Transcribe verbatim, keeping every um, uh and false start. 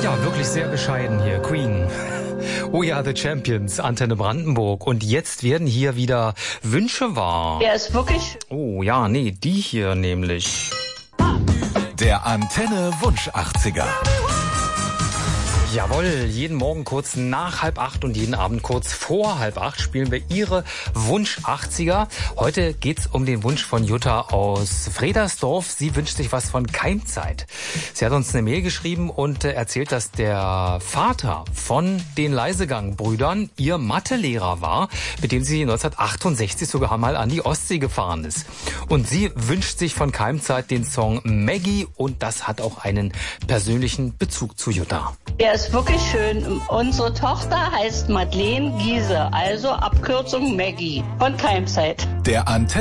Ja, wirklich sehr bescheiden hier. Queen. Oh ja, The Champions, Antenne Brandenburg. Und jetzt werden hier wieder Wünsche wahr. Der ist wirklich... Oh ja, nee, die hier nämlich. Der Antenne Wunsch achtziger. Jawohl, jeden Morgen kurz nach halb acht und jeden Abend kurz vor halb acht spielen wir Ihre Wunsch achtziger. Heute geht's um den Wunsch von Jutta aus Fredersdorf. Sie wünscht sich was von Keimzeit. Sie hat uns eine Mail geschrieben und erzählt, dass der Vater von den Leisegang-Brüdern ihr Mathelehrer war, mit dem sie neunzehnhundertachtundsechzig sogar mal an die Ostsee gefahren ist. Und sie wünscht sich von Keimzeit den Song Maggie und das hat auch einen persönlichen Bezug zu Jutta. Der ist wirklich schön. Unsere Tochter heißt Madeleine Giese, also Abkürzung Maggie von Keimzeit. Der Antenne